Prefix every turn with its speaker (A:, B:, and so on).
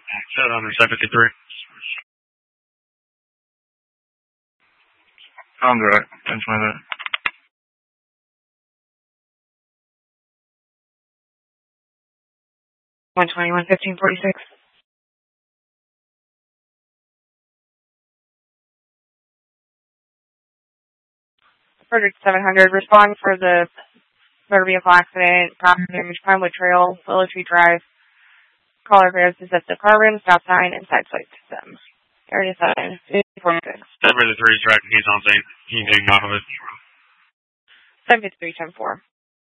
A: 753.
B: Sounds right. 10-20.
C: 121, 1546. Frederick 700, respond for the motor vehicle accident, property damage, Pinewood Trail, Willow Tree Drive. Caller bears deceptive car rim, stop sign, and side swipe system. Area 7, 1546.
A: 753 is tracking. He's on scene. He's getting off of it.
C: 753, 10-4.